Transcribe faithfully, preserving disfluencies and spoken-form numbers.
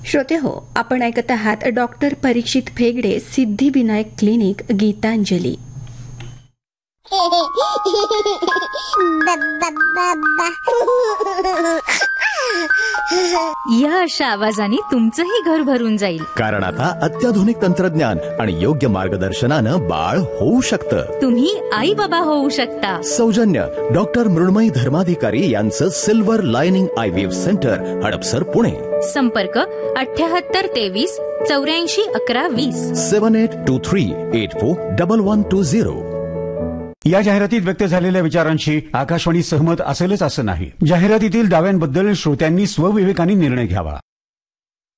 श्रोते हो, आपण ऐकत आहात डॉक्टर परीक्षित फेगडे सिद्धिविनायक क्लिनिक गीतांजली. या अशा आवाजाने तुमचंही घर भरून जाईल, कारण आता अत्याधुनिक तंत्रज्ञान आणि योग्य मार्गदर्शनानं बाळ होऊ शकतं. तुम्ही आई बाबा होऊ शकता. सौजन्य डॉक्टर मृण्मयी धर्माधिकारी यांचं silver lining I V F centre, Hadapsar, Pune. संपर्क अठ्याहत्तर तेवीस चौऱ्याऐंशी अकरा वीस सेवन eight to three eight four double one two zero. या जाहिरातीत व्यक्त झालेल्या विचारांशी आकाशवाणी सहमत असेलच असं नाही. जाहिरातीतील दाव्यांबद्दल श्रोत्यांनी स्वविवेकाने निर्णय घ्यावा.